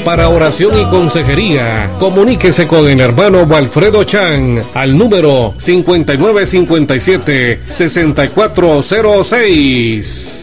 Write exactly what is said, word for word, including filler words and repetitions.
para oración y consejería. Comuníquese con el hermano Walfredo Chan al número cincuenta y nueve cincuenta y siete sesenta y cuatro cero seis.